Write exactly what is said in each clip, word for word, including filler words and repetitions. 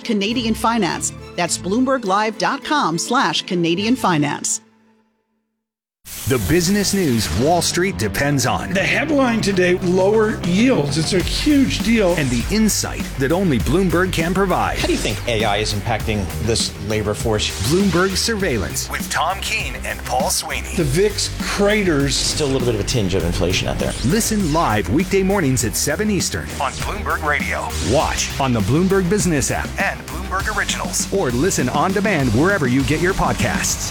Canadian Finance. That's bloomberglive.com slash Canadian Finance. The business news Wall Street depends on. The headline today, lower yields. It's a huge deal. And the insight that only Bloomberg can provide. How do you think A I is impacting this labor force? Bloomberg Surveillance with Tom Keene and Paul Sweeney. The V I X craters. Still a little bit of a tinge of inflation out there. Listen live weekday mornings at seven Eastern on Bloomberg Radio. Watch on the Bloomberg Business app and Bloomberg Originals. Or listen on demand wherever you get your podcasts.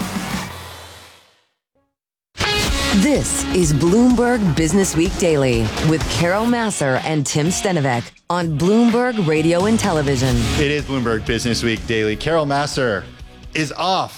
This is Bloomberg Business Week Daily with Carol Massar and Tim Stenovec on Bloomberg Radio and Television. It is Bloomberg Business Week Daily. Carol Massar is off.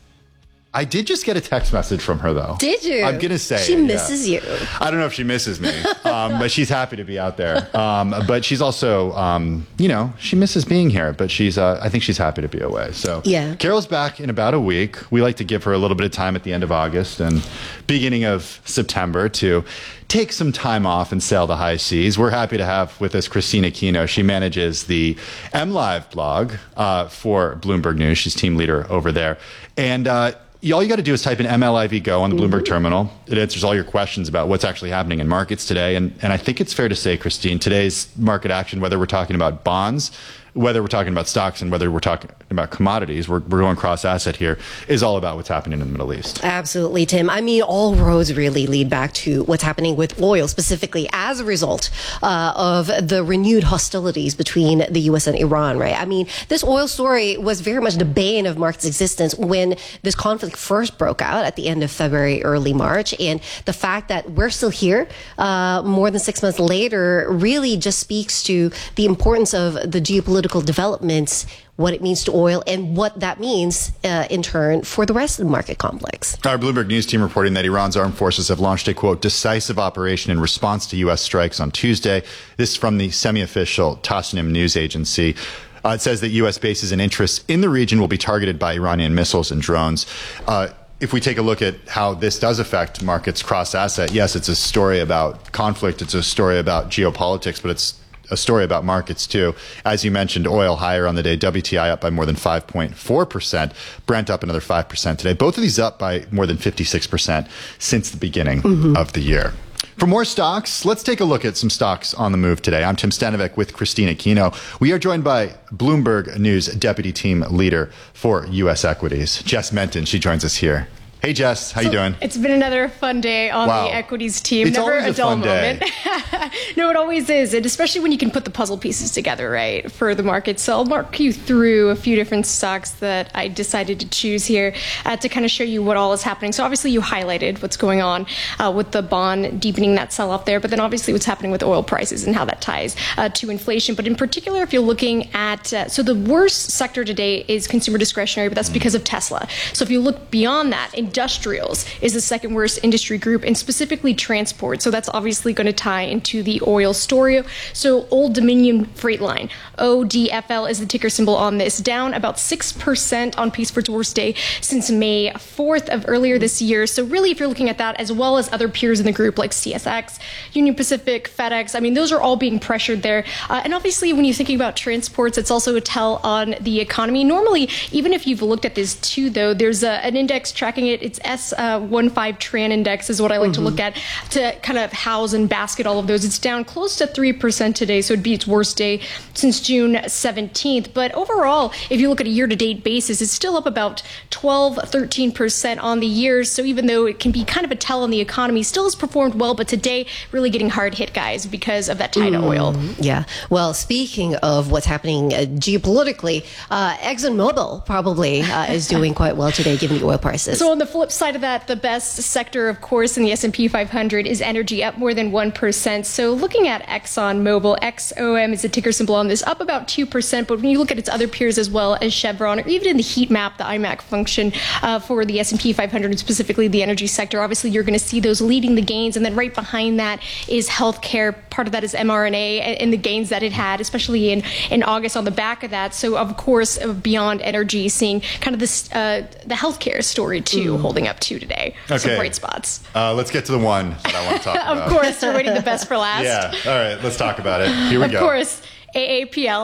I did just get a text message from her, though. Did you? I'm going to say She it, misses yeah. you. I don't know if she misses me, um, but she's happy to be out there. Um, but she's also, um, you know, she misses being here, but she's, uh, I think she's happy to be away. So yeah. Carol's back in about a week. We like to give her a little bit of time at the end of August and beginning of September to take some time off and sail the high seas. We're happy to have with us Christina Aquino. She manages the MLive blog uh, for Bloomberg News. She's team leader over there. And uh, all you got to do is type in M L I V Go on the Bloomberg terminal. It answers all your questions about what's actually happening in markets today. And, and I think it's fair to say, Christine, today's market action, whether we're talking about bonds, whether we're talking about stocks, and whether we're talking about commodities, we're, we're going cross-asset here, is all about what's happening in the Middle East. Absolutely, Tim. I mean, all roads really lead back to what's happening with oil, specifically as a result uh, of the renewed hostilities between the U S and Iran, right? I mean, this oil story was very much the bane of market's existence when this conflict first broke out at the end of February, early March. And the fact that we're still here uh, more than six months later really just speaks to the importance of the geopolitical developments, what it means to oil, and what that means uh, in turn for the rest of the market complex. Our Bloomberg News team reporting that Iran's armed forces have launched a, quote, decisive operation in response to U S strikes on Tuesday. This is from the semi-official Tasnim news agency. Uh, it says that U S bases and interests in the region will be targeted by Iranian missiles and drones. Uh, If we take a look at how this does affect markets cross-asset, yes, it's a story about conflict. It's a story about geopolitics, but it's a story about markets too. As you mentioned, oil higher on the day, W T I up by more than five point four percent, Brent up another five percent today. Both of these up by more than fifty-six percent since the beginning mm-hmm. of the year. For more stocks, let's take a look at some stocks on the move today. I'm Tim Stenovec with Christina Aquino. We are joined by Bloomberg News Deputy Team Leader for U S Equities, Jess Menton. She joins us here. Hey, Jess, how so you doing? It's been another fun day on wow. the equities team. It's Never always a, a dull fun moment. Day. No, it always is, and especially when you can put the puzzle pieces together, right, for the market. So I'll mark you through a few different stocks that I decided to choose here uh, to kind of show you what all is happening. So obviously you highlighted what's going on uh, with the bond deepening that sell-off there, but then obviously what's happening with oil prices and how that ties uh, to inflation. But in particular, if you're looking at, uh, so the worst sector today is consumer discretionary, but that's because of Tesla. So if you look beyond that, industrials is the second worst industry group, and specifically transport. So that's obviously going to tie into the oil story. So Old Dominion Freight Line, O D F L is the ticker symbol on this, down about six percent on pace for its worst day since May fourth of earlier this year. So really, if you're looking at that, as well as other peers in the group like C S X, Union Pacific, FedEx, I mean, those are all being pressured there. Uh, and obviously, when you're thinking about transports, it's also a tell on the economy. Normally, even if you've looked at this too, though, there's a, an index tracking it. It's S uh, one five Tran Index is what I like mm-hmm. to look at to kind of house and basket all of those. It's down close to three percent today, so it'd be its worst day since June seventeenth. But overall, if you look at a year-to-date basis, it's still up about twelve, thirteen percent on the year. So even though it can be kind of a tell on the economy, still has performed well. But today, really getting hard hit, guys, because of that tie to mm, oil. Yeah. Well, speaking of what's happening uh, geopolitically, uh, ExxonMobil probably uh, is doing quite well today, given the oil prices. So on the flip side of that, the best sector, of course, in the S and P five hundred is energy, up more than one percent. So looking at ExxonMobil, X O M is the ticker symbol on this, up about two percent. But when you look at its other peers as well as Chevron, or even in the heat map, the I MAC function uh, for the S and P five hundred, and specifically the energy sector, obviously you're going to see those leading the gains. And then right behind that is healthcare. Part of that is mRNA and the gains that it had, especially in, in August on the back of that. So, of course, beyond energy, seeing kind of this uh, the healthcare story, too, mm. holding up, too, today. Okay. Some bright spots. Uh, let's get to the one that I want to talk about. Of course, we're waiting the best for last. Yeah. All right. Let's talk about it. Here we of go. Of course, A A P L.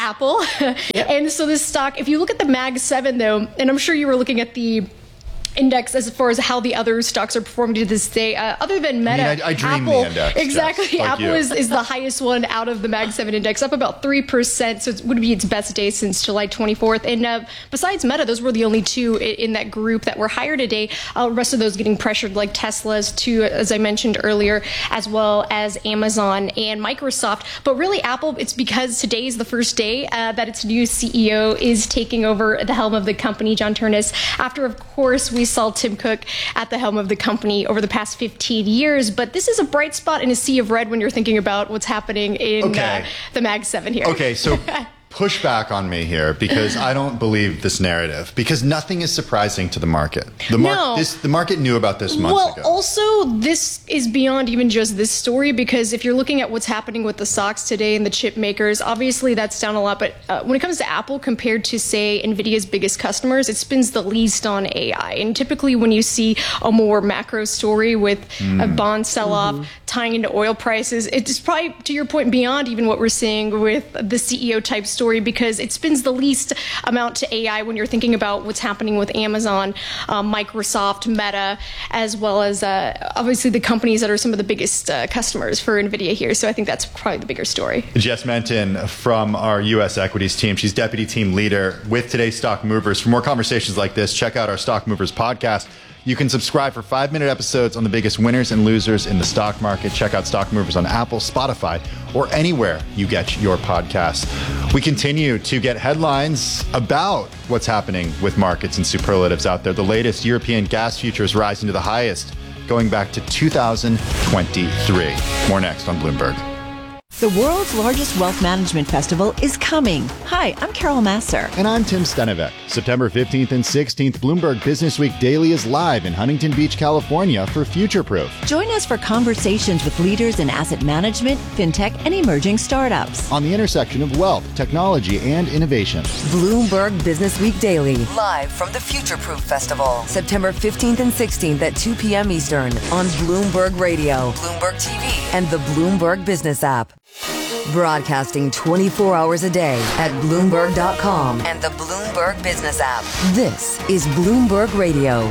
Apple. Yep. And so this stock, if you look at the Mag seven though, and I'm sure you were looking at the index as far as how the other stocks are performing to this day. Uh, other than Meta, I mean, I, I dream Apple, the index, exactly. Jess, like Apple you. is, is the highest one out of the Mag seven index, up about three percent. So it would be its best day since July twenty-fourth. And uh, besides Meta, those were the only two in, in that group that were higher today. Uh, the rest of those getting pressured, like Tesla's, two, as I mentioned earlier, as well as Amazon and Microsoft. But really, Apple, it's because today is the first day uh, that its new C E O is taking over the helm of the company, John Ternus, after, of course, we saw Tim Cook at the helm of the company over the past fifteen years. But this is a bright spot in a sea of red when you're thinking about what's happening in okay. uh, the Mag seven here. Okay, so push back on me here, because I don't believe this narrative, because nothing is surprising to the market. The, mar- no. this, the market knew about this months well, ago. Well, also, this is beyond even just this story, because if you're looking at what's happening with the stocks today and the chip makers, obviously that's down a lot. But uh, when it comes to Apple, compared to, say, NVIDIA's biggest customers, it spends the least on A I. And typically when you see a more macro story with mm. a bond sell-off mm-hmm. tying into oil prices, it's probably, to your point, beyond even what we're seeing with the C E O type story, because it spends the least amount to A I when you're thinking about what's happening with Amazon, um, Microsoft, Meta, as well as uh, obviously the companies that are some of the biggest uh, customers for NVIDIA here. So I think that's probably the bigger story. Jess Menton from our U S equities team. She's deputy team leader with today's Stock Movers. For more conversations like this, check out our Stock Movers podcast. You can subscribe for five-minute episodes on the biggest winners and losers in the stock market. Check out Stock Movers on Apple, Spotify, or anywhere you get your podcasts. We continue to get headlines about what's happening with markets and superlatives out there. The latest, European gas futures rising to the highest going back to two thousand twenty-three. More next on Bloomberg. The world's largest wealth management festival is coming. Hi, I'm Carol Masser. And I'm Tim Stenivek. September fifteenth and sixteenth, Bloomberg Business Week Daily is live in Huntington Beach, California for Future Proof. Join us for conversations with leaders in asset management, fintech, and emerging startups. On the intersection of wealth, technology, and innovation. Bloomberg Business Week Daily, live from the Future Proof Festival. September fifteenth and sixteenth at two p.m. Eastern on Bloomberg Radio, Bloomberg T V, and the Bloomberg Business app. Broadcasting twenty-four hours a day at Bloomberg dot com and the Bloomberg Business app. This is Bloomberg Radio.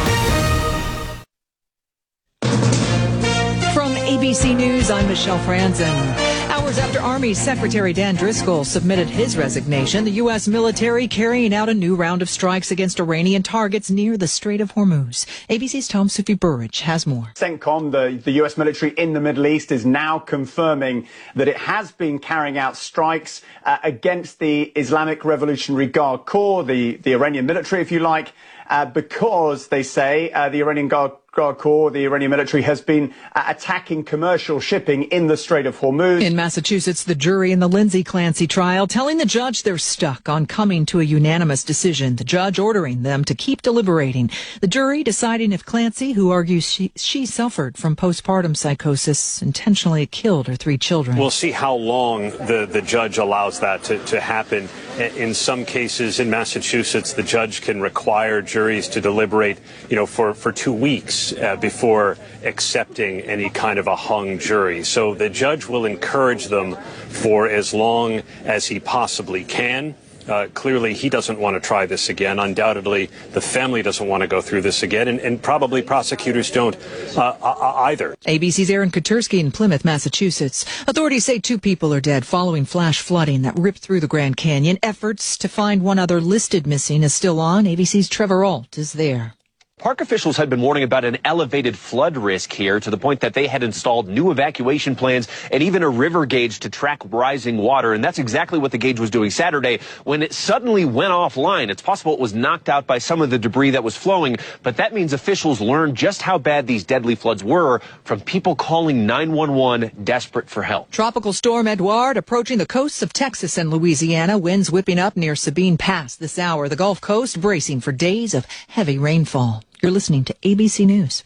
From A B C News, I'm Michelle Franzen. Hours after Army Secretary Dan Driscoll submitted his resignation, the U S military carrying out a new round of strikes against Iranian targets near the Strait of Hormuz. A B C's Tom Sufi Burridge has more. CENTCOM, the, the U S military in the Middle East, is now confirming that it has been carrying out strikes uh, against the Islamic Revolutionary Guard Corps, the, the Iranian military, if you like, uh, because they say uh, the Iranian Guard Guard Corps, the Iranian military, has been uh, attacking commercial shipping in the Strait of Hormuz. In Massachusetts, the jury in the Lindsay Clancy trial telling the judge they're stuck on coming to a unanimous decision. The judge ordering them to keep deliberating. The jury deciding if Clancy, who argues she, she suffered from postpartum psychosis, intentionally killed her three children. We'll see how long the, the judge allows that to, to happen. In some cases in Massachusetts, the judge can require juries to deliberate, you know, for, for two weeks. Uh, before accepting any kind of a hung jury. So the judge will encourage them for as long as he possibly can. Uh, clearly, he doesn't want to try this again. Undoubtedly, the family doesn't want to go through this again, and, and probably prosecutors don't uh, either. A B C's Aaron Katursky in Plymouth, Massachusetts. Authorities say two people are dead following flash flooding that ripped through the Grand Canyon. Efforts to find one other listed missing is still on. A B C's Trevor Ault is there. Park officials had been warning about an elevated flood risk here, to the point that they had installed new evacuation plans and even a river gauge to track rising water. And that's exactly what the gauge was doing Saturday when it suddenly went offline. It's possible it was knocked out by some of the debris that was flowing, but that means officials learned just how bad these deadly floods were from people calling nine one one desperate for help. Tropical storm Edouard approaching the coasts of Texas and Louisiana. Winds whipping up near Sabine Pass this hour. The Gulf Coast bracing for days of heavy rainfall. You're listening to A B C News.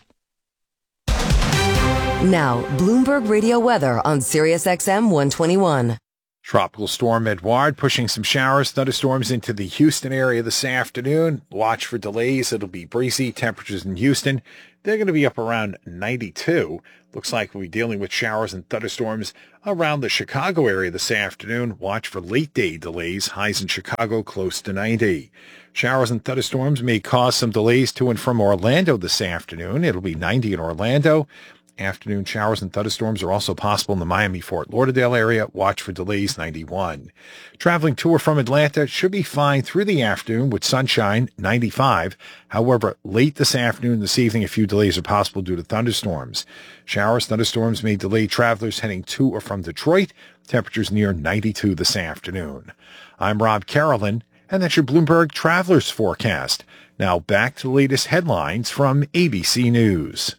Now, Bloomberg Radio weather on Sirius X M one twenty-one. Tropical storm Edouard pushing some showers, thunderstorms into the Houston area this afternoon. Watch for delays. It'll be breezy. Temperatures in Houston, they're going to be up around ninety-two. Looks like we'll be dealing with showers and thunderstorms around the Chicago area this afternoon. Watch for late day delays. Highs in Chicago close to ninety. Showers and thunderstorms may cause some delays to and from Orlando this afternoon. It'll be ninety in Orlando. Afternoon showers and thunderstorms are also possible in the Miami-Fort Lauderdale area. Watch for delays, ninety-one. Traveling to or from Atlanta should be fine through the afternoon with sunshine, ninety-five. However, late this afternoon, this evening, a few delays are possible due to thunderstorms. Showers, thunderstorms may delay travelers heading to or from Detroit. Temperatures near ninety-two this afternoon. I'm Rob Carolyn, and that's your Bloomberg Travelers Forecast. Now back to the latest headlines from A B C News.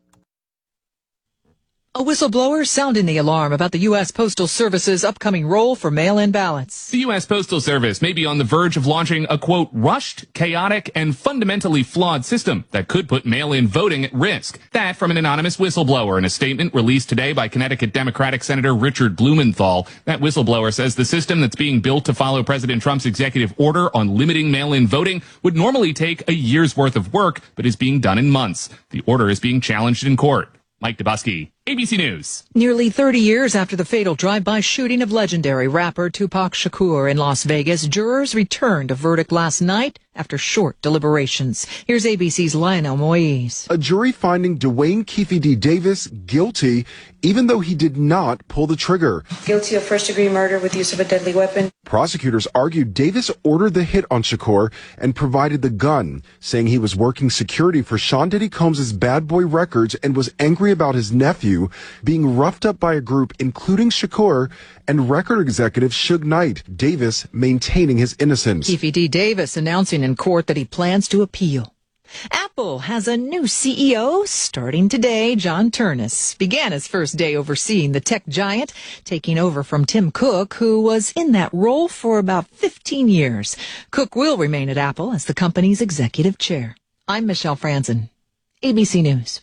A whistleblower sounding the alarm about the U S. Postal Service's upcoming role for mail-in ballots. The U S. Postal Service may be on the verge of launching a, quote, rushed, chaotic, and fundamentally flawed system that could put mail-in voting at risk. That from an anonymous whistleblower in a statement released today by Connecticut Democratic Senator Richard Blumenthal. That whistleblower says the system that's being built to follow President Trump's executive order on limiting mail-in voting would normally take a year's worth of work, but is being done in months. The order is being challenged in court. Mike Dubusky, A B C News. Nearly thirty years after the fatal drive-by shooting of legendary rapper Tupac Shakur in Las Vegas, jurors returned a verdict last night after short deliberations. Here's A B C's Lionel Moise. A jury finding Dwayne Keefe D. Davis guilty, even though he did not pull the trigger. Guilty of first-degree murder with use of a deadly weapon. Prosecutors argued Davis ordered the hit on Shakur and provided the gun, saying he was working security for Sean Diddy Combs' Bad Boy Records and was angry about his nephew being roughed up by a group including Shakur and record executive Suge Knight. Davis maintaining his innocence. Keefe D. Davis announcing in court that he plans to appeal. Apple has a new C E O starting today. John Ternus began his first day overseeing the tech giant, taking over from Tim Cook, who was in that role for about fifteen years. Cook will remain at Apple as the company's executive chair. I'm Michelle Franzen, A B C News.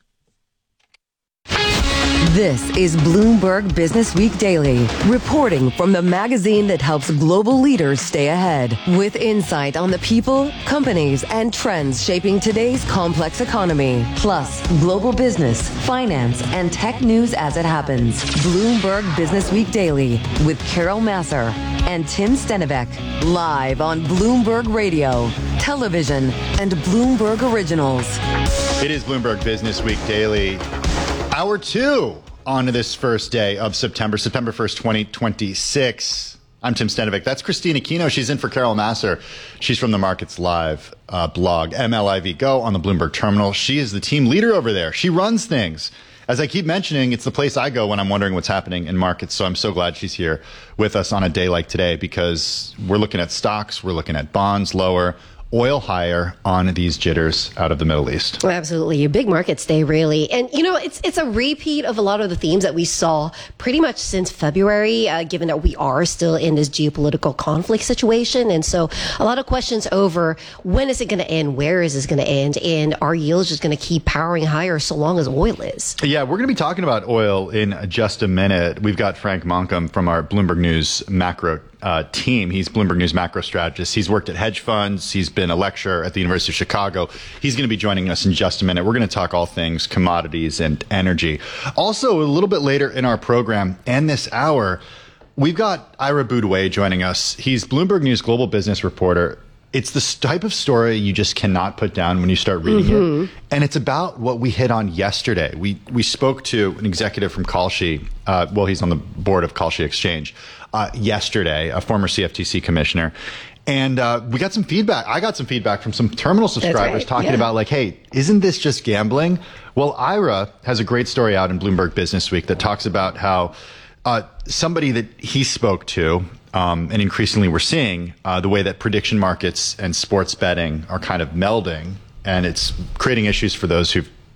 This is Bloomberg Business Week Daily, reporting from the magazine that helps global leaders stay ahead, with insight on the people, companies, and trends shaping today's complex economy, plus global business, finance, and tech news as it happens. Bloomberg Business Week Daily with Carol Massar and Tim Stenivek, live on Bloomberg Radio, television, and Bloomberg Originals. It is Bloomberg Business Week Daily. Hour two on this first day of September, September first, twenty twenty-six. I'm Tim Stenivek. That's Christina Kino. She's in for Carol Massar. She's from the Markets Live uh, blog, M L I V Go, on the Bloomberg Terminal. She is the team leader over there. She runs things. As I keep mentioning, it's the place I go when I'm wondering what's happening in markets. So I'm so glad she's here with us on a day like today, because we're looking at stocks, we're looking at bonds lower, oil higher on these jitters out of the Middle East. Well, absolutely. A big markets day, really. And, you know, it's it's a repeat of a lot of the themes that we saw pretty much since February, uh, given that we are still in this geopolitical conflict situation. And so a lot of questions over when is it going to end? Where is this going to end? And are yields just going to keep powering higher so long as oil is? Yeah, we're going to be talking about oil in just a minute. We've got Frank Monkum from our Bloomberg News macro Uh, team. He's Bloomberg News macro strategist. He's worked at hedge funds. He's been a lecturer at the University of Chicago. He's going to be joining us in just a minute. We're going to talk all things commodities and energy. Also, a little bit later in our program and this hour, we've got Ira Boudouet joining us. He's Bloomberg News global business reporter. It's the type of story you just cannot put down when you start reading mm-hmm. it. And it's about what we hit on yesterday. We we spoke to an executive from Kalshi. Uh, well, he's on the board of Kalshi Exchange. Uh, yesterday, a former C F T C commissioner. And uh, we got some feedback. I got some feedback from some terminal subscribers right. talking yeah. about like, hey, isn't this just gambling? Well, Ira has a great story out in Bloomberg Business Week that talks about how uh, somebody that he spoke to, um, and increasingly we're seeing uh, the way that prediction markets and sports betting are kind of melding, and it's creating issues for those who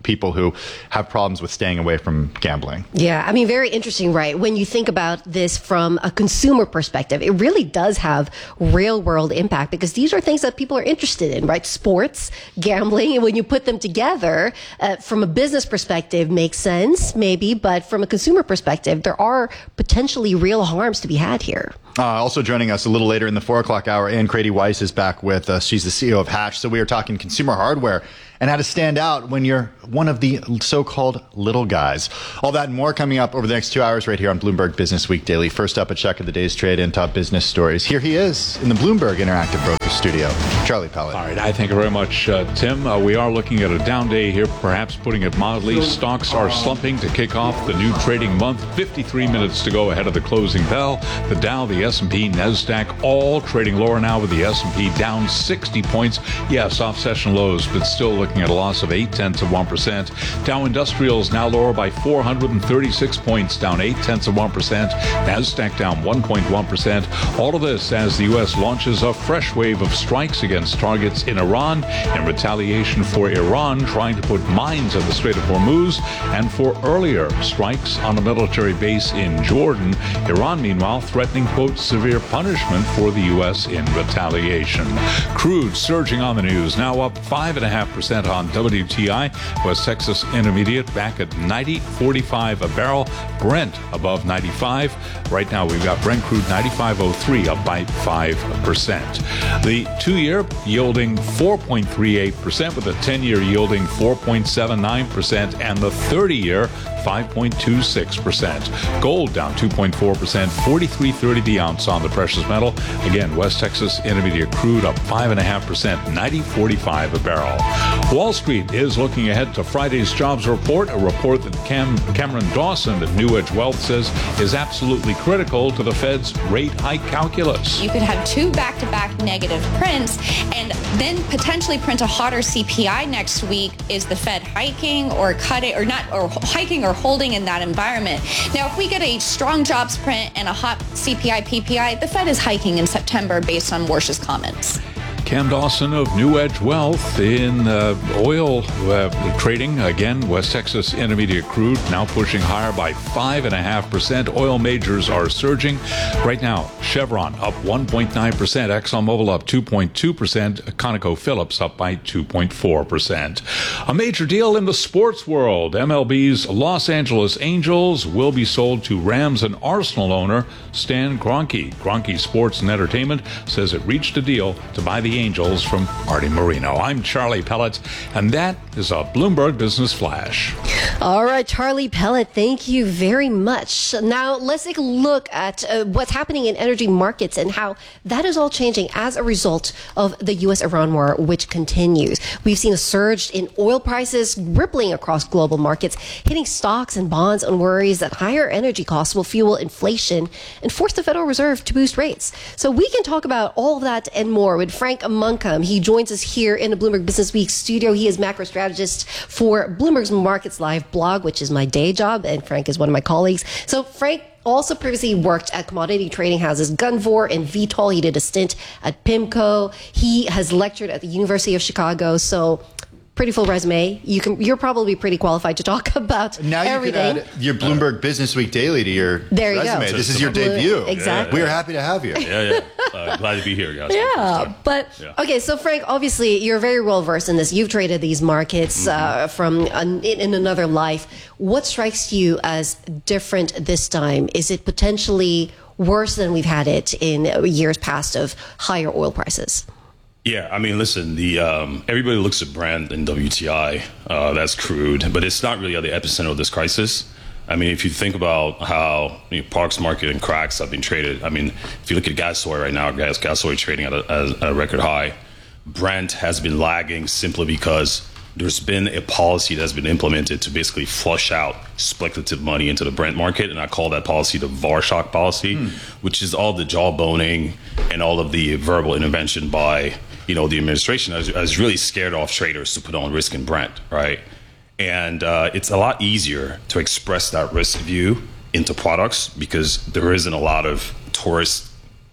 people who have problems with staying away from gambling. Yeah, I mean, very interesting, right? When you think about this from a consumer perspective, it really does have real world impact because these are things that people are interested in, right? Sports, gambling, and when you put them together, uh, from a business perspective, makes sense, maybe, but from a consumer perspective, there are potentially real harms to be had here. Uh, also joining us a little later in the four o'clock hour, Ann Crady-Weiss is back with us. She's the C E O of Hatch. So we are talking consumer hardware and how to stand out when you're one of the so-called little guys. All that and more coming up over the next two hours right here on Bloomberg Business Week Daily. First up, a check of the day's trade and top business stories. Here he is in the Bloomberg Interactive Broker Studio, Charlie Pellet. All right, I thank you very much, uh, Tim. Uh, we are looking at a down day here, perhaps putting it mildly. Stocks are slumping to kick off the new trading month. fifty-three minutes to go ahead of the closing bell. The Dow, the S and P, NASDAQ, all trading lower now with the S and P down sixty points. Yes, off session lows, but still looking at a loss of eight tenths of one percent. Dow Industrials now lower by four hundred thirty-six points, down eight tenths of one percent. NASDAQ down one point one percent. All of this as the U S launches a fresh wave of strikes against targets in Iran in retaliation for Iran trying to put mines at the Strait of Hormuz and for earlier strikes on a military base in Jordan. Iran, meanwhile, threatening, quote, severe punishment for the U S in retaliation. Crude surging on the news, now up five point five percent on W T I. West Texas Intermediate back at ninety forty-five a barrel. Brent above ninety-five. Right now we've got Brent crude ninety-five oh three, up by five percent. The two-year yielding four point three eight percent with a ten-year yielding four point seven nine percent and the thirty-year five point two six percent. Gold down two point four percent, forty-three thirty the ounce on the precious metal. Again, West Texas Intermediate crude up five point five percent, ninety forty-five a barrel. Wall Street is looking ahead to Friday's jobs report, a report that Cam, Cameron Dawson at New Edge Wealth says is absolutely critical to the Fed's rate hike calculus. You could have two back-to-back negative prints and then potentially print a hotter C P I next week. Is the Fed hiking or cutting or not, or hiking or holding in that environment? Now, if we get a strong jobs print and a hot C P I, P P I, the Fed is hiking in September based on Warsh's comments. Cam Dawson of New Edge Wealth in uh, oil uh, trading. Again, West Texas Intermediate crude now pushing higher by five point five percent. Oil majors are surging. Right now, Chevron up one point nine percent. ExxonMobil up two point two percent. ConocoPhillips up by two point four percent. A major deal in the sports world. M L B's Los Angeles Angels will be sold to Rams and Arsenal owner Stan Kroenke. Kroenke Sports and Entertainment says it reached a deal to buy the Angels from Artie Moreno. I'm Charlie Pellet, and that is a Bloomberg Business Flash. All right, Charlie Pellet, thank you very much. Now, let's take a look at uh, what's happening in energy markets and how that is all changing as a result of the U S Iran war, which continues. We've seen a surge in oil prices rippling across global markets, hitting stocks and bonds on worries that higher energy costs will fuel inflation and force the Federal Reserve to boost rates. So we can talk about all of that and more with Frank Munkam. He joins us here in the Bloomberg Business Week studio. He is macro strategist for Bloomberg's Markets Live blog, which is my day job, and Frank is one of my colleagues. So Frank also previously worked at commodity trading houses Gunvor and Vitol. He did a stint at PIMCO. He has lectured at the University of Chicago. So pretty full resume. You can, you're probably pretty qualified to talk about now you everything. Could add your Bloomberg Business Week Daily to your there you resume. Go. This is your debut. Exactly. We're happy to have you. Yeah, yeah. Uh, glad to be here, guys. Yeah, but yeah. Okay, so Frank, obviously you're very well versed in this. You've traded these markets mm-hmm. uh, from an, in, in another life. What strikes you as different this time? Is it potentially worse than we've had it in years past of higher oil prices? Yeah, I mean, listen, the um, everybody looks at Brent and W T I. Uh, that's crude, but it's not really at the epicenter of this crisis. I mean, if you think about how you know, Parks Market and cracks have been traded, I mean, if you look at gas oil right now, gas, gas oil trading at a, at a record high. Brent has been lagging simply because there's been a policy that's been implemented to basically flush out speculative money into the Brent market. And I call that policy the Varshock policy, hmm. which is all the jawboning and all of the verbal intervention by, you know, the administration has, has really scared off traders to put on risk in Brent, right? And uh, it's a lot easier to express that risk view into products because there isn't a lot of tourist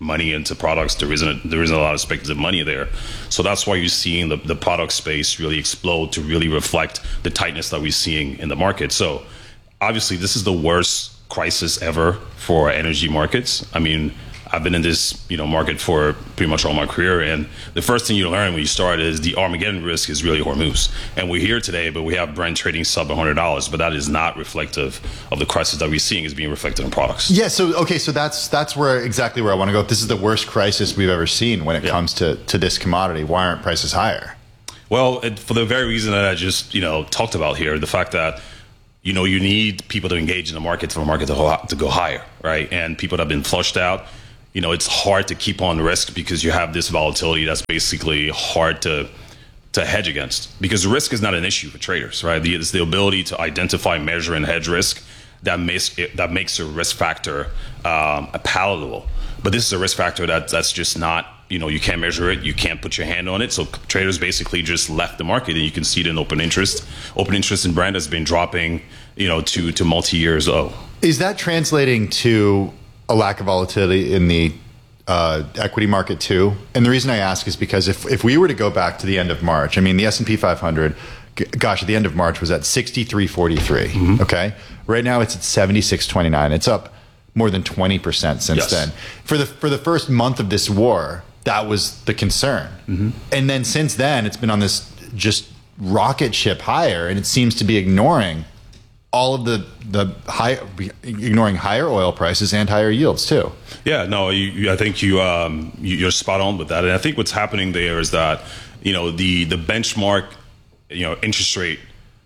money into products. There isn't there isn't a lot of speculative money there. So that's why you're seeing the, the product space really explode to really reflect the tightness that we're seeing in the market. So obviously this is the worst crisis ever for energy markets. I mean, I've been in this, you know, market for pretty much all my career, and the first thing you learn when you start is the Armageddon risk is really Hormuz. And we're here today, but we have Brent trading sub one hundred dollars, but that is not reflective of the crisis that we're seeing is being reflected in products. Yeah, so okay, so that's that's where exactly where I want to go. This is the worst crisis we've ever seen when it yeah. comes to to this commodity. Why aren't prices higher? Well, it, for the very reason that I just, you know, talked about here, the fact that you know you need people to engage in the market for the market to, to go higher, right? And people that have been flushed out. You know, it's hard to keep on risk because you have this volatility that's basically hard to to hedge against, because risk is not an issue for traders, right? The, it's the ability to identify, measure, and hedge risk that makes it, that makes a risk factor um, palatable. But this is a risk factor that that's just not, you know, you can't measure it, you can't put your hand on it. So traders basically just left the market, and you can see it in open interest. Open interest in Brent has been dropping, you know, to to multi-years low. Is that translating to a lack of volatility in the uh, equity market too? And the reason I ask is because if, if we were to go back to the end of March, I mean, the S and P five hundred, g- gosh, at the end of March was at sixty-three forty-three, mm-hmm. okay? Right now it's at seventy-six twenty-nine. It's up more than twenty percent since yes. then. For the, for the first month of this war, that was the concern. Mm-hmm. And then since then, it's been on this just rocket ship higher, and it seems to be ignoring all of the the high, ignoring higher oil prices and higher yields too. Yeah, no, you, you, I think you, um, you you're spot on with that, and I think what's happening there is that you know the the benchmark, you know, interest rate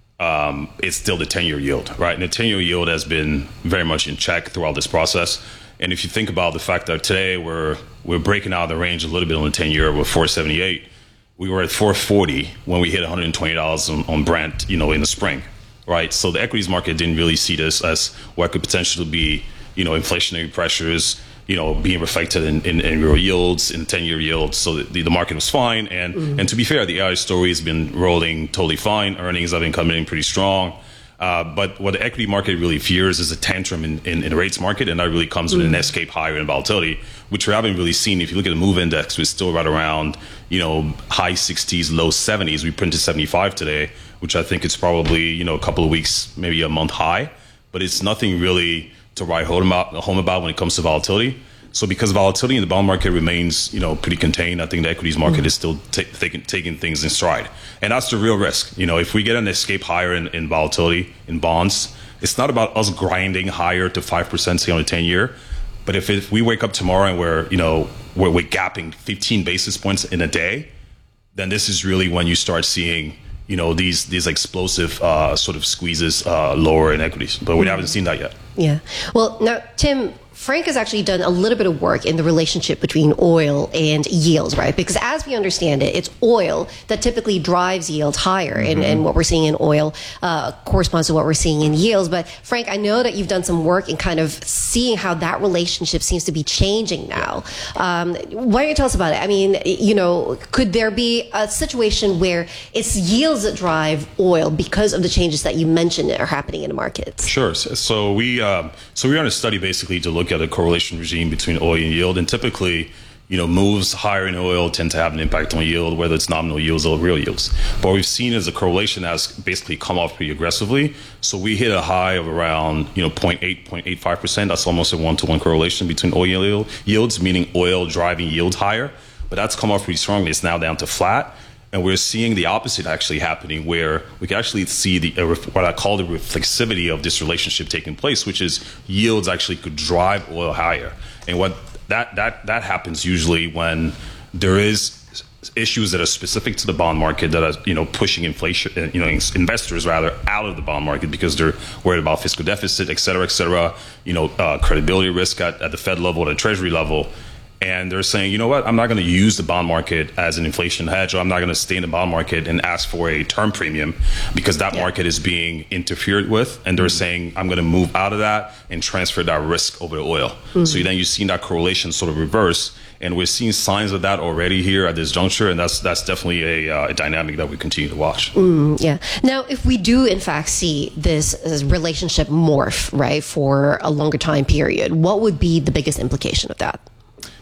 um, is still the ten-year yield, right? And the ten-year yield has been very much in check throughout this process. And if you think about the fact that today we're we're breaking out of the range a little bit on the ten-year with four seventy-eight, we were at four forty when we hit one hundred twenty dollars on, on Brent, you know, in the spring. Right, so the equities market didn't really see this as what could potentially be, you know, inflationary pressures, you know, being reflected in, in, in real yields, in ten-year yields. So the, the market was fine, and mm-hmm. and to be fair, the A I story has been rolling totally fine. Earnings have been coming in pretty strong. Uh, but what the equity market really fears is a tantrum in, in, in the rates market, and that really comes with mm-hmm. an escape higher in volatility, which we haven't really seen. If you look at the MOVE index, we're still right around, you know, high sixties, low seventies. We printed seventy-five today, which I think is probably, you know, a couple of weeks, maybe a month high. But it's nothing really to write home about, home about when it comes to volatility. So because volatility in the bond market remains, you know, pretty contained, I think the equities market mm-hmm. is still t- taking, taking things in stride. And that's the real risk. You know, if we get an escape higher in, in volatility in bonds, it's not about us grinding higher to five percent, say, on the ten-year. But if, if we wake up tomorrow and we're, you know, we're, we're gapping fifteen basis points in a day, then this is really when you start seeing, you know, these these explosive uh, sort of squeezes uh, lower in equities. But we mm-hmm. haven't seen that yet. Yeah. Well, now, Tim, Frank has actually done a little bit of work in the relationship between oil and yields, right? Because as we understand it, it's oil that typically drives yields higher. Mm-hmm. And, and what we're seeing in oil uh, corresponds to what we're seeing in yields. But Frank, I know that you've done some work in kind of seeing how that relationship seems to be changing now. Um, why don't you tell us about it? I mean, you know, could there be a situation where it's yields that drive oil because of the changes that you mentioned that are happening in the markets? Sure. So we, um, so we ran a study basically to look at a correlation regime between oil and yield, and typically, you know, moves higher in oil tend to have an impact on yield, whether it's nominal yields or real yields. But what we've seen is a correlation has basically come off pretty aggressively. So we hit a high of around, you know, zero point eight, zero point eight five percent. That's almost a one-to-one correlation between oil and yields, meaning oil driving yield higher. But that's come off pretty strongly. It's now down to flat. And we're seeing the opposite actually happening, where we can actually see the uh, what I call the reflexivity of this relationship taking place, which is yields actually could drive oil higher. And what that that that happens usually when there is issues that are specific to the bond market that are, you know, pushing inflation, you know, investors rather out of the bond market because they're worried about fiscal deficit, et cetera, et cetera. You know, uh, credibility risk at, at the Fed level, at the Treasury level. And they're saying, you know what, I'm not going to use the bond market as an inflation hedge, or I'm not going to stay in the bond market and ask for a term premium because that yeah. market is being interfered with. And they're mm-hmm. saying, I'm going to move out of that and transfer that risk over to oil. Mm-hmm. So then you've seen that correlation sort of reverse. And we're seeing signs of that already here at this juncture. And that's that's definitely a, uh, a dynamic that we continue to watch. Mm, yeah. Now, if we do, in fact, see this relationship morph, right, for a longer time period, what would be the biggest implication of that?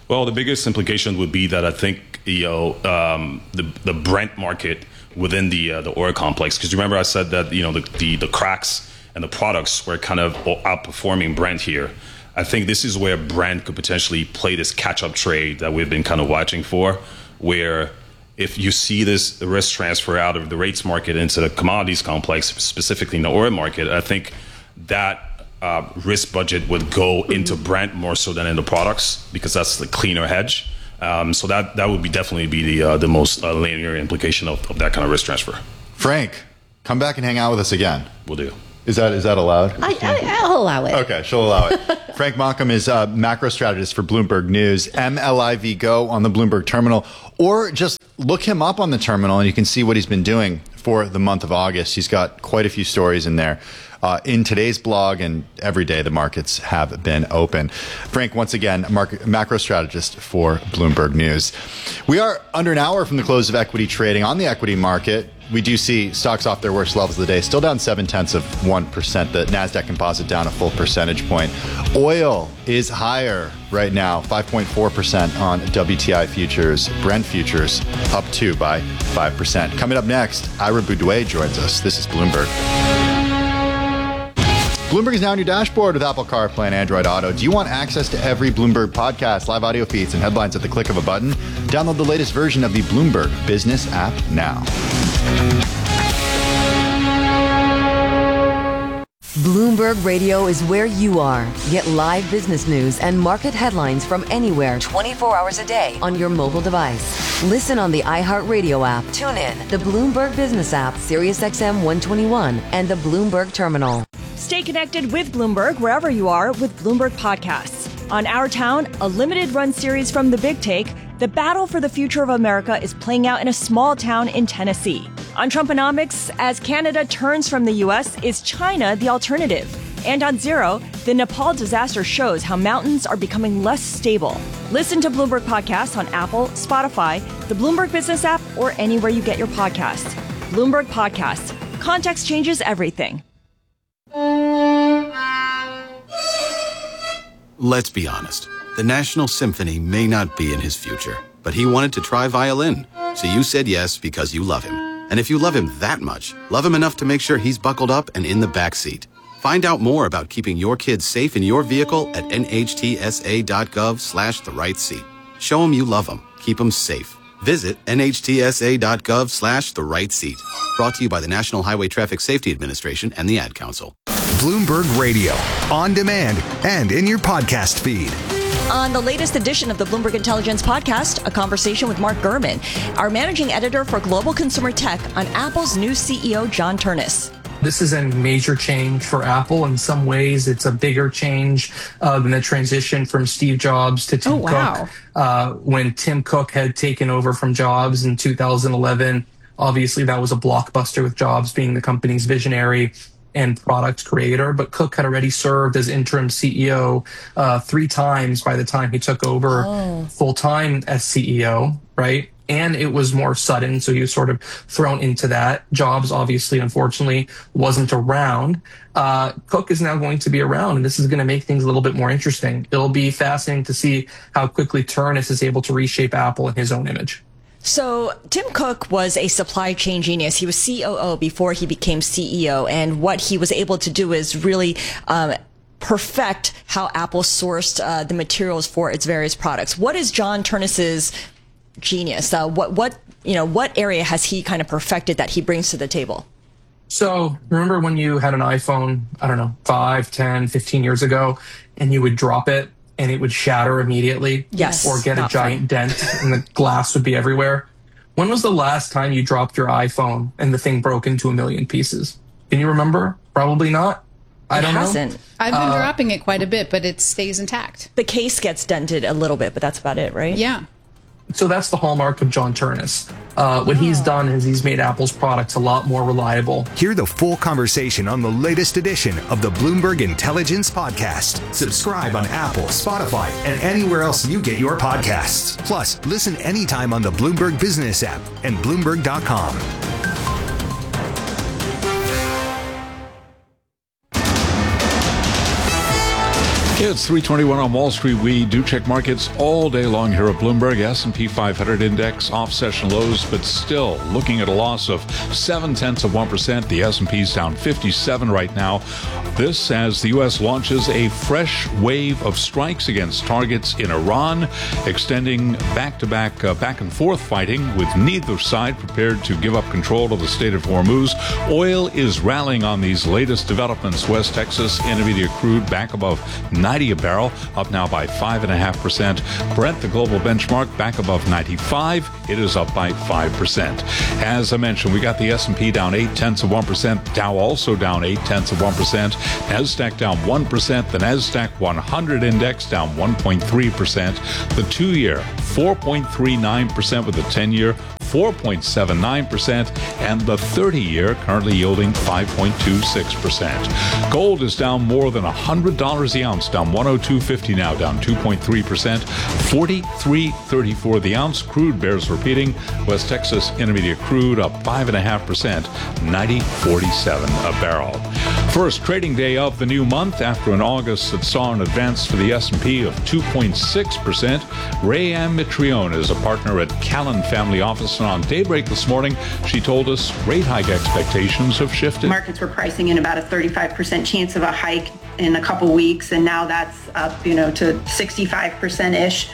Well, the biggest implication would be that I think you know um, the the Brent market within the uh, the oil complex, because remember I said that you know the, the the cracks and the products were kind of outperforming Brent here. I think this is where Brent could potentially play this catch-up trade that we've been kind of watching for, where if you see this risk transfer out of the rates market into the commodities complex, specifically in the oil market, I think that Uh, risk budget would go into Brent more so than into products, because that's the cleaner hedge. Um, so that that would be definitely be the uh, the most uh, linear implication of, of that kind of risk transfer. Frank, come back and hang out with us again. We'll do. Is that is that allowed? I, I, I'll allow it. Okay, she'll allow it. Frank Monkham is a macro strategist for Bloomberg News. M L I V Go on the Bloomberg terminal, or just look him up on the terminal and you can see what he's been doing for the month of August. He's got quite a few stories in there. Uh, in today's blog, and every day the markets have been open. Frank, once again, market, macro strategist for Bloomberg News. We are under an hour from the close of equity trading on the equity market. We do see stocks off their worst levels of the day, still down seven tenths of one percent. The NASDAQ composite down a full percentage point. Oil is higher right now, five point four percent on W T I futures. Brent futures up two by five percent. Coming up next, Ira Boudouet joins us. This is Bloomberg. Bloomberg is now on your dashboard with Apple CarPlay and Android Auto. Do you want access to every Bloomberg podcast, live audio feeds, and headlines at the click of a button? Download the latest version of the Bloomberg Business app now. Bloomberg Radio is where you are. Get live business news and market headlines from anywhere twenty-four hours a day on your mobile device. Listen on the iHeartRadio app, TuneIn, the Bloomberg Business app, SiriusXM one twenty-one, and the Bloomberg Terminal. Stay connected with Bloomberg wherever you are with Bloomberg Podcasts. On Our Town, a limited run series from The Big Take, the battle for the future of America is playing out in a small town in Tennessee. On Trumponomics, as Canada turns from the U S, is China the alternative? And on Zero, the Nepal disaster shows how mountains are becoming less stable. Listen to Bloomberg Podcasts on Apple, Spotify, the Bloomberg Business app, or anywhere you get your podcasts. Bloomberg Podcasts. Context changes everything. Let's be honest. The National Symphony may not be in his future, but he wanted to try violin. So you said yes because you love him. And if you love him that much, love him enough to make sure he's buckled up and in the back seat. Find out more about keeping your kids safe in your vehicle at nhtsa.gov slash the right seat. Show them you love them. Keep them safe. Visit nhtsa.gov slash the right seat. Brought to you by the National Highway Traffic Safety Administration and the Ad Council. Bloomberg Radio, on demand and in your podcast feed. On the latest edition of the Bloomberg Intelligence Podcast, a conversation with Mark Gurman, our managing editor for global consumer tech, on Apple's new C E O, John Ternus. This is a major change for Apple. In some ways, it's a bigger change uh, than the transition from Steve Jobs to Tim oh, wow. Cook. Uh, when Tim Cook had taken over from Jobs in two thousand eleven, obviously that was a blockbuster with Jobs being the company's visionary and product creator. But Cook had already served as interim C E O uh, three times by the time he took over oh. full-time as C E O, right? And it was more sudden, so he was sort of thrown into that. Jobs, obviously, unfortunately, wasn't around. Uh, Cook is now going to be around, and this is going to make things a little bit more interesting. It'll be fascinating to see how quickly Ternus is able to reshape Apple in his own image. So Tim Cook was a supply chain genius. He was C O O before he became C E O, and what he was able to do is really um, perfect how Apple sourced uh, the materials for its various products. What is John Ternus's genius? Uh, what what you know what area has he kind of perfected that he brings to the table? So remember when you had an iPhone, I don't know, five, ten, fifteen years ago, and you would drop it and it would shatter immediately? Yes. Or get a giant dent and the glass would be everywhere? When was the last time you dropped your iPhone and the thing broke into a million pieces? Can you remember? Probably not. I don't it hasn't. know. I've been Uh, dropping it quite a bit, but it stays intact. The case gets dented a little bit, but that's about it, right? Yeah. So that's the hallmark of John Ternus. Uh, what he's done is he's made Apple's products a lot more reliable. Hear the full conversation on the latest edition of the Bloomberg Intelligence Podcast. Subscribe on Apple, Spotify, and anywhere else you get your podcasts. Plus, listen anytime on the Bloomberg Business app and Bloomberg dot com. It's three twenty-one on Wall Street. We do check markets all day long here at Bloomberg. S and P five hundred index off session lows, but still looking at a loss of seven tenths of one percent. The S and P's down fifty-seven right now. This as the U S launches a fresh wave of strikes against targets in Iran, extending back-to-back, uh, back and forth fighting with neither side prepared to give up control of the Strait of Hormuz. Oil is rallying on these latest developments. West Texas Intermediate crude back above ninety a barrel, up now by five point five percent. Brent, the global benchmark, back above ninety-five. It is up by five percent. As I mentioned, we got the S and P down eight tenths of one percent. Dow also down eight tenths of one percent. NASDAQ down one percent. The NASDAQ one hundred index down one point three percent. The two-year, four point three nine percent, with the ten-year, four point seven nine percent, and the thirty-year currently yielding five point two six percent. Gold is down more than one hundred dollars the ounce, down one oh two fifty now, down two point three percent, forty-three thirty-four the ounce. Crude bears repeating. West Texas Intermediate crude up five point five percent, ninety forty-seven a barrel. First trading day of the new month after an August that saw an advance for the S and P of two point six percent. Rayanne Mitrione is a partner at Callan Family Office, and on Daybreak this morning, she told us rate hike expectations have shifted. Markets were pricing in about a thirty-five percent chance of a hike in a couple weeks, and now that's up, you know, to sixty-five percent-ish.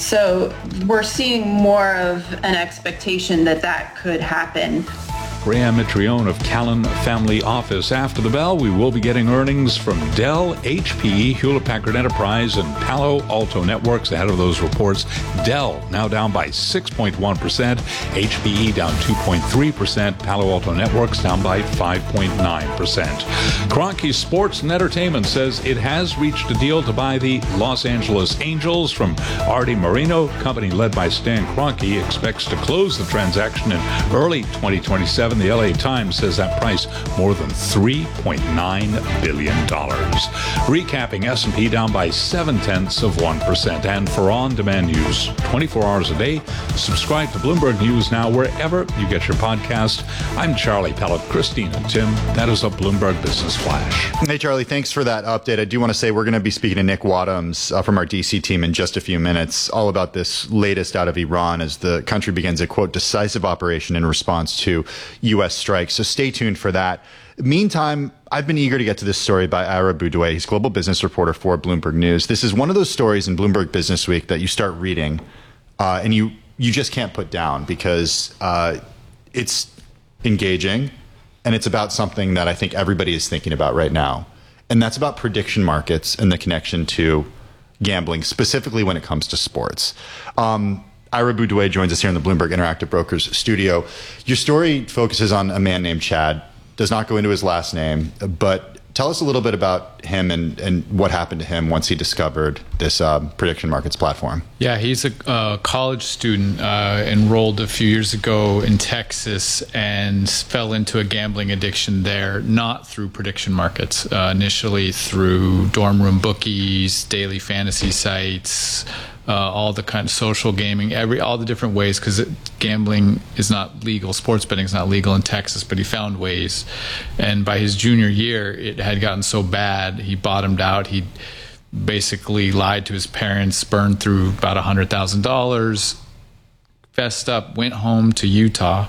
So we're seeing more of an expectation that that could happen. Rayanne Mitrione of Callan Family Office. After the bell, we will be getting earnings from Dell, H P E, Hewlett-Packard Enterprise, and Palo Alto Networks. Ahead of those reports, Dell now down by six point one percent, H P E down two point three percent, Palo Alto Networks down by five point nine percent. Kroenke Sports and Entertainment says it has reached a deal to buy the Los Angeles Angels from Artie Moreno. Company led by Stan Kroenke expects to close the transaction in early twenty twenty-seven. The L A Times says that price more than three point nine billion dollars. Recapping, S and P down by seven tenths of one percent. And for on-demand news twenty-four hours a day, subscribe to Bloomberg News now wherever you get your podcast. I'm Charlie Pellet, Christine and Tim. That is a Bloomberg Business Flash. Hey, Charlie, thanks for that update. I do want to say we're going to be speaking to Nick Wadhams uh, from our D C team in just a few minutes, all about this latest out of Iran as the country begins a, quote, decisive operation in response to U S strikes. So stay tuned for that. Meantime, I've been eager to get to this story by Ira Boudouet. He's global business reporter for Bloomberg News. This is one of those stories in Bloomberg Business Week that you start reading uh, and you, you just can't put down because uh, it's engaging and it's about something that I think everybody is thinking about right now. And that's about prediction markets and the connection to gambling, specifically when it comes to sports. Um, Ira Boudouet joins us here in the Bloomberg Interactive Brokers studio. Your story focuses on a man named Chad, does not go into his last name, but tell us a little bit about him and, and what happened to him once he discovered this uh, prediction markets platform. Yeah, he's a uh, college student, uh, enrolled a few years ago in Texas and fell into a gambling addiction there, not through prediction markets, uh, initially through dorm room bookies, daily fantasy sites, Uh, all the kind of social gaming, every all the different ways, because gambling is not legal, sports betting is not legal in Texas, but he found ways. And by his junior year, it had gotten so bad, he bottomed out. He basically lied to his parents, burned through about one hundred thousand dollars, fessed up, went home to Utah,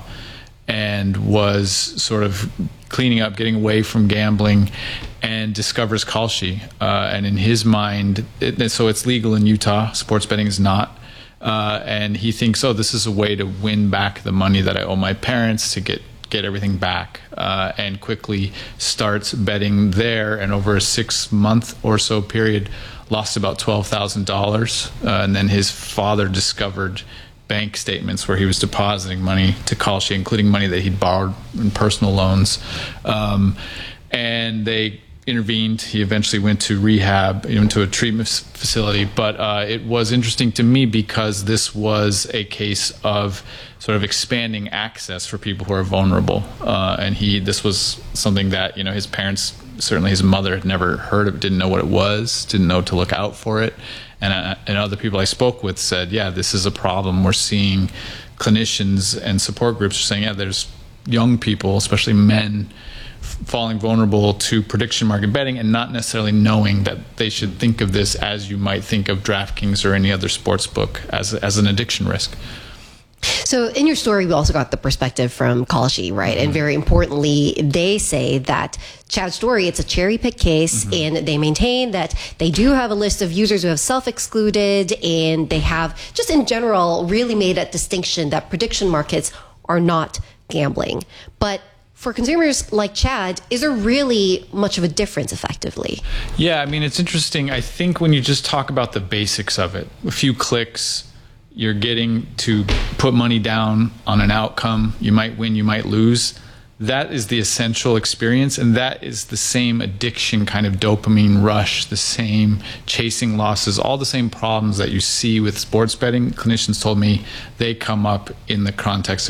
and was sort of cleaning up, getting away from gambling, and discovers Kalshi. Uh, and in his mind, it, so it's legal in Utah, sports betting is not. Uh, and he thinks, oh, this is a way to win back the money that I owe my parents, to get, get everything back. Uh, and quickly starts betting there, and over a six-month or so period, lost about twelve thousand dollars. Uh, and then his father discovered bank statements where he was depositing money to Kalshi, including money that he'd borrowed in personal loans. Um, and they intervened. He eventually went to rehab, into a treatment facility. But uh, it was interesting to me because this was a case of sort of expanding access for people who are vulnerable. Uh, and he, this was something that, you know, his parents, certainly his mother, had never heard of, didn't know what it was, didn't know to look out for it. And, uh, and other people I spoke with said, yeah, this is a problem. We're seeing clinicians and support groups are saying, yeah, there's young people, especially men, falling vulnerable to prediction market betting and not necessarily knowing that they should think of this as you might think of DraftKings or any other sports book as, as an addiction risk. So in your story, we also got the perspective from Kalshi, right? Mm-hmm. And very importantly, they say that Chad's story, it's a cherry-picked case, mm-hmm. and they maintain that they do have a list of users who have self-excluded, and they have, just in general, really made a distinction that prediction markets are not gambling. But for consumers like Chad, is there really much of a difference effectively? Yeah, I mean, it's interesting. I think when you just talk about the basics of it, a few clicks, you're getting to put money down on an outcome. You might win, you might lose. That is the essential experience, and that is the same addiction kind of dopamine rush, the same chasing losses, all the same problems that you see with sports betting. Clinicians told me they come up in the context